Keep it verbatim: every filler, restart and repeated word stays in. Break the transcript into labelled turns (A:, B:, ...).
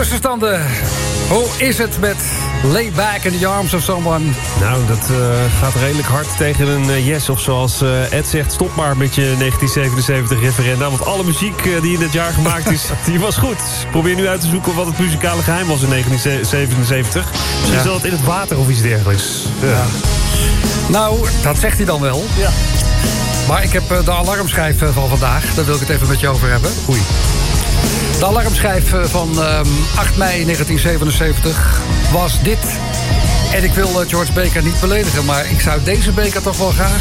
A: tussenstanden. Hoe is het met Lay Back in the Arms of Someone?
B: Nou, dat uh, gaat redelijk hard tegen een uh, yes. Of zoals uh, Ed zegt, stop maar met je negentien zevenenzeventig referenda. Want alle muziek uh, die in het jaar gemaakt is, die was goed. Ik probeer nu uit te zoeken wat het muzikale geheim was in negentien zevenenzeventig. Misschien ja. zat het in het water of iets dergelijks. Ja. Ja.
A: Nou, dat zegt hij dan wel. Ja. Maar ik heb uh, de alarmschijf van vandaag. Daar wil ik het even met je over hebben.
B: Oei.
A: De alarmschijf van um, acht mei negentien zevenenzeventig was dit. En ik wil uh, George Baker niet beledigen, maar ik zou deze Baker toch wel graag